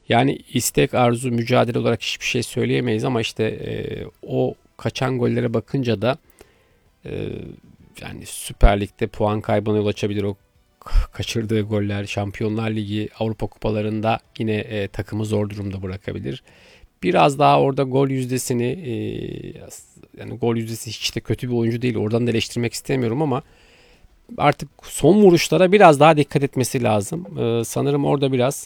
Yani istek, arzu, mücadele olarak hiçbir şey söyleyemeyiz ama işte o kaçan gollere bakınca da e, yani Süper Lig'de puan kaybına yol açabilir o kaçırdığı goller. Şampiyonlar Ligi, Avrupa kupalarında yine takımı zor durumda bırakabilir. Biraz daha orada gol yüzdesini yani gol yüzdesi hiç de kötü bir oyuncu değil. Oradan da eleştirmek istemiyorum ama artık son vuruşlara biraz daha dikkat etmesi lazım. Sanırım orada biraz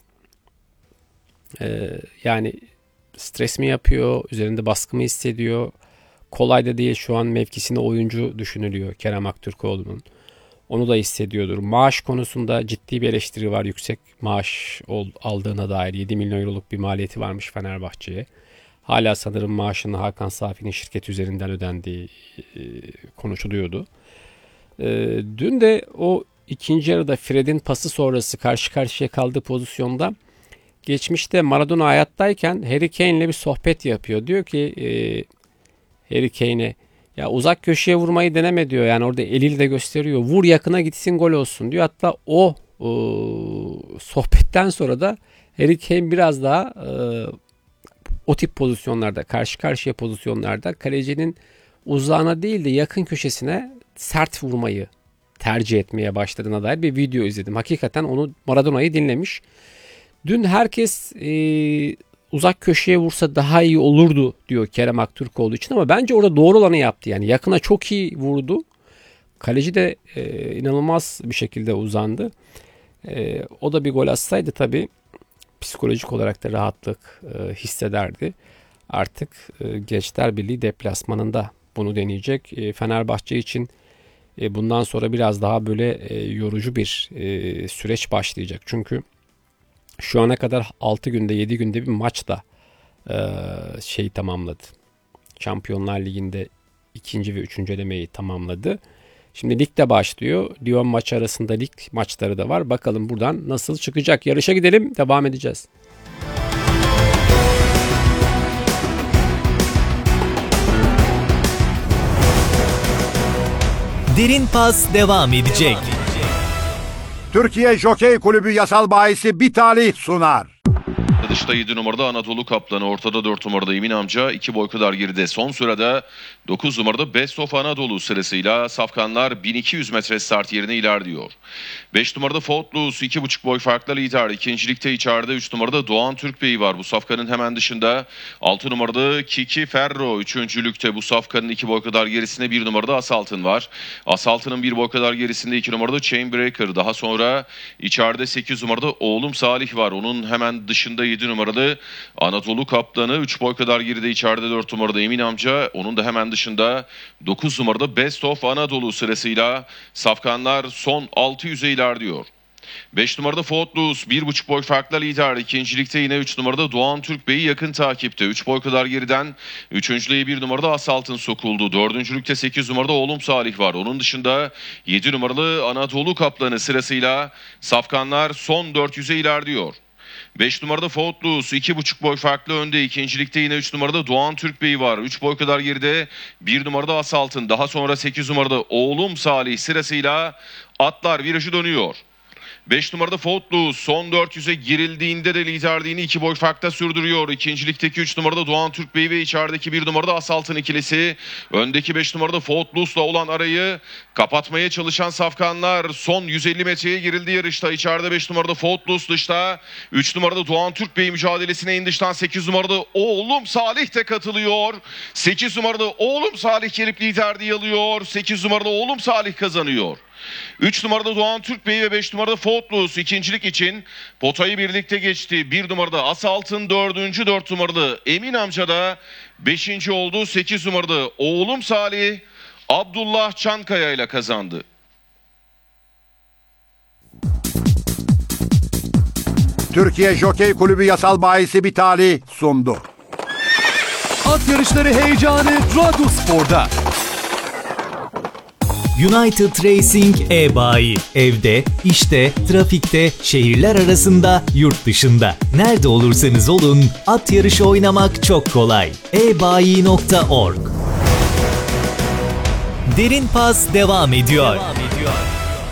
yani stres mi yapıyor, üzerinde baskı mı hissediyor? Kolay da değil, şu an mevkisinde oyuncu düşünülüyor Kerem Aktürkoğlu'nun. Onu da hissediyordur. Maaş konusunda ciddi bir eleştiri var. Yüksek maaş aldığına dair 7 milyon euroluk bir maliyeti varmış Fenerbahçe'ye. Hala sanırım maaşının Hakan Safi'nin şirket üzerinden ödendiği konuşuluyordu. Dün de o ikinci yarıda Fred'in pası sonrası karşı karşıya kaldığı pozisyonda geçmişte Maradona hayattayken Harry Kane'le bir sohbet yapıyor. Diyor ki Harry Kane'e, ya uzak köşeye vurmayı deneme diyor. Yani orada eliyle de gösteriyor. Vur yakına gitsin, gol olsun diyor. Hatta o sohbetten sonra da Harry Kane biraz daha o tip pozisyonlarda, karşı karşıya pozisyonlarda kalecinin uzağına değil de yakın köşesine sert vurmayı tercih etmeye başladığına dair bir video izledim. Hakikaten onu, Maradona'yı dinlemiş. Dün herkes uzak köşeye vursa daha iyi olurdu diyor Kerem Aktürkoğlu için ama bence orada doğru olanı yaptı. Yani yakına çok iyi vurdu. Kaleci de inanılmaz bir şekilde uzandı. O da bir gol atsaydı tabii psikolojik olarak da rahatlık hissederdi. Artık Gençler Birliği deplasmanında bunu deneyecek. Fenerbahçe için bundan sonra biraz daha böyle yorucu bir süreç başlayacak. Çünkü şu ana kadar 6 günde 7 günde bir maçla tamamladı. Şampiyonlar Ligi'nde ikinci ve üçüncü elemeyi tamamladı. Şimdi lig de başlıyor. Lyon maçı arasında lig maçları da var. Bakalım buradan nasıl çıkacak. Yarışa gidelim, devam edeceğiz. Derin Pas devam edecek. Türkiye Jokey Kulübü yasal bahisi Bitali sunar. Dışta 7 numarada Anadolu Kaplanı, ortada 4 numarada Emin Amca, 2 boy kadar geride son sırada 9 numarada Best of Anadolu sırasıyla safkanlar 1200 metre start yerine ilerliyor. 5 numarada Footloose 2,5 boy farkla lider. İkincilikte içeride 3 numarada Doğan Türkbey var. Bu safkanın hemen dışında 6 numarada Kiki Ferro. Üçüncülükte bu safkanın 2 boy kadar gerisinde 1 numarada Asaltın var. Asaltın'ın 1 boy kadar gerisinde 2 numarada Chainbreaker. Daha sonra içeride 8 numarada Oğlum Salih var. Onun hemen dışında 7 numaralı Anadolu Kaplanı. 3 boy kadar geride içeride 4 numarada Emin Amca. Onun da hemen dışında 9 numarada Best of Anadolu sırasıyla safkanlar son 600'e ilerliyor. 5 numarada Footloose 1,5 boy farkla lider. İkincilikte yine 3 numarada Doğan Türkbey'i yakın takipte. 3 boy kadar geriden üçüncülüğe 1 numarada Asaltın sokuldu. Dördüncülükte 8 numarada Oğlum Salih var. Onun dışında 7 numaralı Anadolu Kaplanı sırasıyla safkanlar son 400'e ilerliyor. 5 numarada Footloose 2,5 boy farklı önde. İkincilikte yine 3 numarada Doğan Türkbey var. 3 boy kadar geride 1 numarada Asaltın. Daha sonra 8 numarada Oğlum Salih sırasıyla atlar virajı dönüyor. 5 numarada Footloose son 400'e girildiğinde de liderliğini 2 boy farkta sürdürüyor. İkincilikteki 3 numarada Doğan Türkbey ve içerideki 1 numarada Asaltın ikilisi. Öndeki 5 numarada Footloose'la olan arayı kapatmaya çalışan safkanlar son 150 metreye girildi yarışta. İçeride 5 numarada Footloose, dışta 3 numarada Doğan Türkbey mücadelesine en dıştan 8 numarada Oğlum Salih de katılıyor. 8 numarada Oğlum Salih gelip liderliği alıyor. 8 numarada Oğlum Salih kazanıyor. 3 numarada Doğan Türkbey ve 5 numarada Footloose ikincilik için potayı birlikte geçti. 1 numarada Asaltın, 4 numaralı Emin Amca da 5. oldu. 8 numarada Oğlum Salih Abdullah Çankaya ile kazandı. Türkiye Jokey Kulübü yasal bahisi Bitali sundu. At yarışları heyecanı Radyospor'da. United Racing e-bayi. Evde, işte, trafikte, şehirler arasında, yurt dışında. Nerede olursanız olun, at yarışı oynamak çok kolay. ebayi.org. Derin Pas devam ediyor.